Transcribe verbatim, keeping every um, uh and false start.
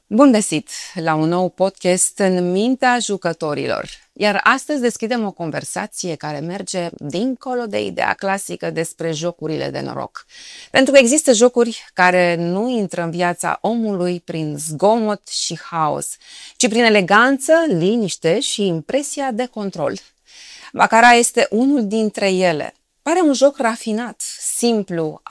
Bun găsit la un nou podcast în mintea jucătorilor. Iar astăzi deschidem o conversație care merge dincolo de ideea clasică despre jocurile de noroc. Pentru că există jocuri care nu intră în viața omului prin zgomot și haos, ci prin eleganță, liniște și impresia de control. Baccarat este unul dintre ele. Pare un joc rafinat, simplu,